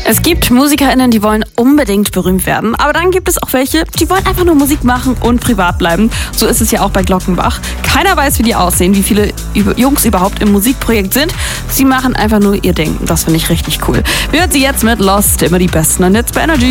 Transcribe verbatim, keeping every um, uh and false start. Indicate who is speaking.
Speaker 1: Es gibt MusikerInnen, die wollen unbedingt berühmt werden, aber dann gibt es auch welche, die wollen einfach nur Musik machen und privat bleiben. So ist es ja auch bei Glockenbach. Keiner weiß, wie die aussehen, wie viele Jungs überhaupt im Musikprojekt sind. Sie machen einfach nur ihr Ding. Das finde ich richtig cool. Wir hören sie jetzt mit Lost, immer die Besten an Hits bei Energy.